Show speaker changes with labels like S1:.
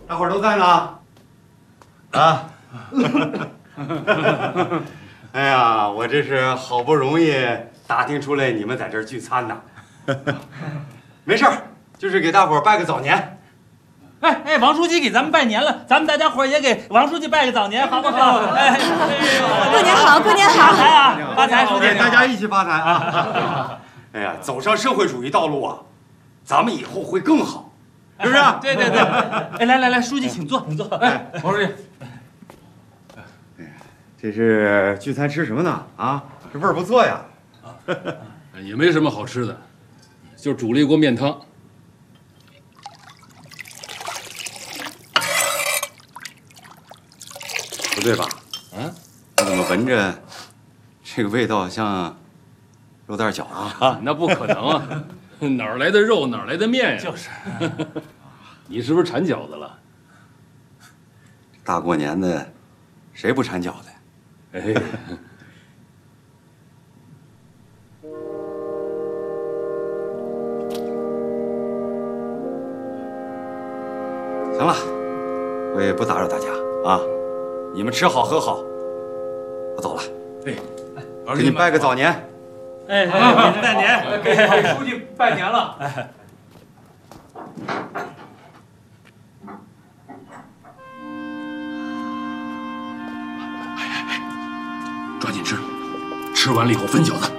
S1: 大伙儿都在呢。啊！哎呀，我这是好不容易打听出来你们在这儿聚餐呢。没事儿，就是给大伙儿拜个早年。
S2: 哎，王书记给咱们拜年了，咱们大家伙也给王书记拜个早年，好不好？哎，
S3: 过年好，过年好！
S2: 发财啊，发财，书记，
S1: 大家一起发财啊！哎呀，走上社会主义道路啊，咱们以后会更好，是不是？
S2: 对对对。哎，来，书记请坐，请坐。哎，王书记。
S1: 这是聚餐吃什么呢？啊，这味儿不错呀。
S4: 也没什么好吃的，就煮了一锅面汤。
S1: 不对吧？
S4: 啊？
S1: 我怎么闻着这个味道像肉蛋饺子啊？
S4: 那不可能啊！哪儿来的肉，哪儿来的面呀？
S2: 就是。
S4: 你是不是馋饺子了？
S1: 大过年的，谁不馋饺子呀？
S4: 哎，
S1: 行了，我也不打扰大家啊，你们吃好喝好，我走了。
S4: 哎，
S1: 给你拜个早年。
S2: 哎，给您拜年，
S5: 给书记拜年了。
S4: 抓紧吃，吃完了以后分饺子。